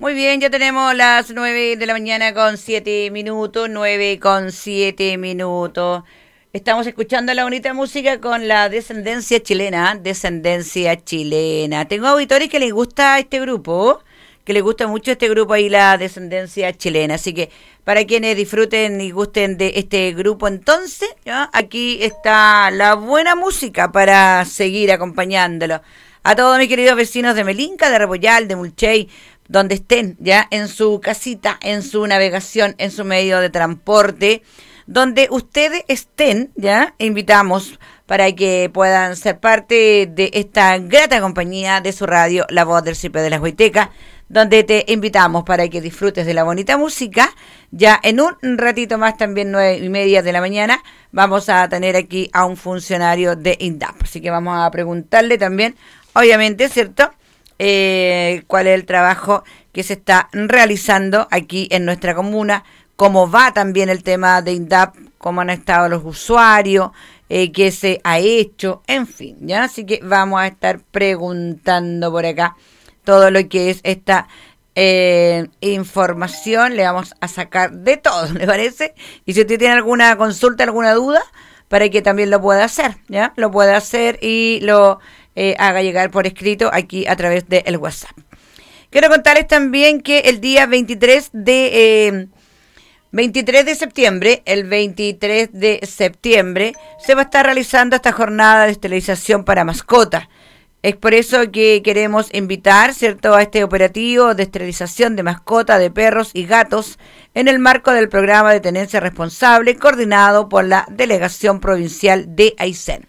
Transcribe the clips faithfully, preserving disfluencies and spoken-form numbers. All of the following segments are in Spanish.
Muy bien, ya tenemos las nueve de la mañana con siete minutos, nueve con siete minutos. Estamos escuchando la bonita música con la descendencia chilena, descendencia chilena. Tengo auditores que les gusta este grupo, que les gusta mucho este grupo ahí, la descendencia chilena. Así que para quienes disfruten y gusten de este grupo, entonces, ¿ya? Aquí está la buena música para seguir acompañándolo. A todos mis queridos vecinos de Melinca, de Repollal, de Mulchey, donde estén, ya en su casita, en su navegación, en su medio de transporte, donde ustedes estén, ya invitamos para que puedan ser parte de esta grata compañía de su radio, La Voz del Cipe de la Huayteca, donde te invitamos para que disfrutes de la bonita música. Ya en un ratito más, también nueve y media de la mañana, vamos a tener aquí a un funcionario de INDAP, así que vamos a preguntarle también, obviamente, ¿cierto?, Eh, cuál es el trabajo que se está realizando aquí en nuestra comuna, cómo va también el tema de INDAP, cómo han estado los usuarios, eh, qué se ha hecho, en fin, ¿ya? Así que vamos a estar preguntando por acá todo lo que es esta eh, información, le vamos a sacar de todo, ¿le parece? Y si usted tiene alguna consulta, alguna duda, para que también lo pueda hacer, ¿ya? Lo pueda hacer y lo Eh, haga llegar por escrito aquí a través del WhatsApp. Quiero contarles también que el día veintitrés de eh, veintitrés de septiembre, el veintitrés de septiembre, se va a estar realizando esta jornada de esterilización para mascotas. Es por eso que queremos invitar, ¿cierto?, a este operativo de esterilización de mascotas, de perros y gatos, en el marco del programa de tenencia responsable, coordinado por la Delegación Provincial de Aysén.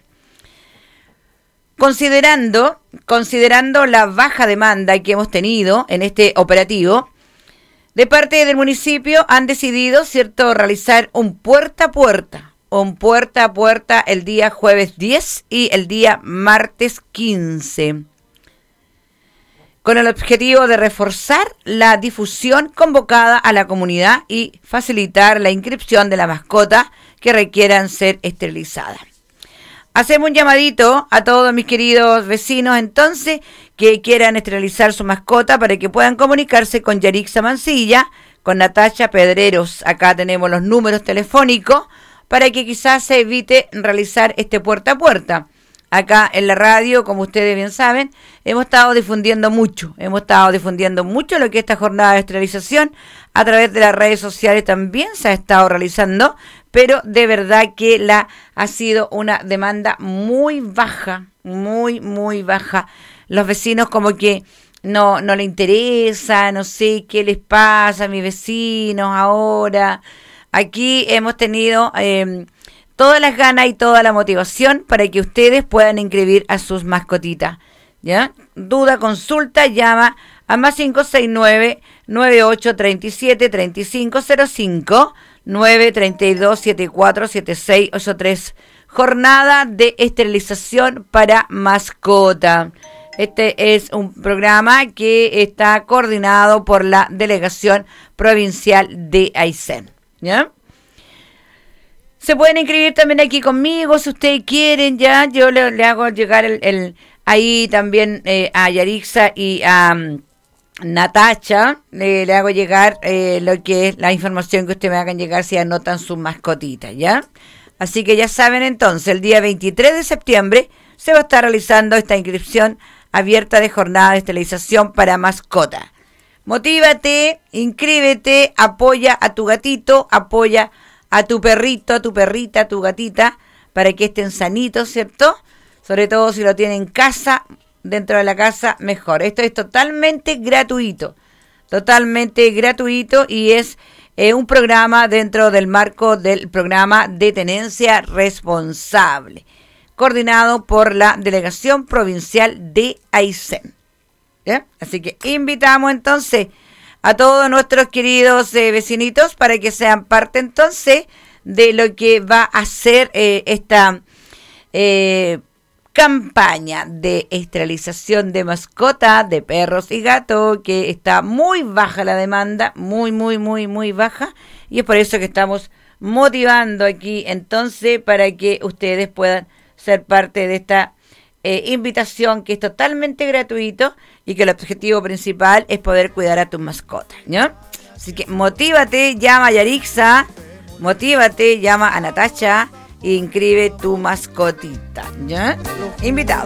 Considerando, considerando la baja demanda que hemos tenido en este operativo, de parte del municipio han decidido, ¿cierto?, realizar un puerta a puerta, un puerta a puerta el día jueves diez y el día martes quince, con el objetivo de reforzar la difusión convocada a la comunidad y facilitar la inscripción de la mascota que requieran ser esterilizadas. Hacemos un llamadito a todos mis queridos vecinos, entonces, que quieran esterilizar su mascota para que puedan comunicarse con Yarixa Mancilla, con Natacha Pedreros. Acá tenemos los números telefónicos para que quizás se evite realizar este puerta a puerta. Acá en la radio, como ustedes bien saben, hemos estado difundiendo mucho, hemos estado difundiendo mucho lo que es esta jornada de esterilización. A través de las redes sociales también se ha estado realizando, pero de verdad que la ha sido una demanda muy baja, muy, muy baja. Los vecinos como que no, no les interesa, no sé qué les pasa a mis vecinos ahora. Aquí hemos tenido eh, todas las ganas y toda la motivación para que ustedes puedan inscribir a sus mascotitas, ¿ya? Duda, consulta, llama a más cinco seis nueve, nueve ocho tres siete, tres cinco cero cinco, nueve tres dos siete cuatro siete seis ocho tres. Jornada de esterilización para mascota. Este es un programa que está coordinado por la Delegación Provincial de Aysén, ¿ya? Se pueden inscribir también aquí conmigo si ustedes quieren, ya. Yo le, le hago llegar el, el ahí también eh, a Yarixa y a um, Natacha, le, le hago llegar eh, lo que es la información que ustedes me hagan llegar si anotan sus mascotitas, ¿ya? Así que ya saben, entonces, el día veintitrés de septiembre se va a estar realizando esta inscripción abierta de jornada de esterilización para mascotas. Motívate, inscríbete, apoya a tu gatito, apoya a tu perrito, a tu perrita, a tu gatita, para que estén sanitos, ¿cierto? Sobre todo si lo tienen en casa, dentro de la casa, mejor. Esto es totalmente gratuito, totalmente gratuito y es eh, un programa dentro del marco del programa de tenencia responsable, coordinado por la Delegación Provincial de Aysén, ¿ya? Así que invitamos entonces a todos nuestros queridos eh, vecinitos para que sean parte entonces de lo que va a ser eh, esta eh, campaña de esterilización de mascotas, de perros y gatos, que está muy baja la demanda, muy, muy, muy, muy baja, y es por eso que estamos motivando aquí entonces para que ustedes puedan ser parte de esta eh, invitación que es totalmente gratuito y que el objetivo principal es poder cuidar a tus mascotas, ¿no? Así que motívate, llama a Yarixa, motívate, llama a Natacha e inscribe tu mascotita, ¿ya? Invitado.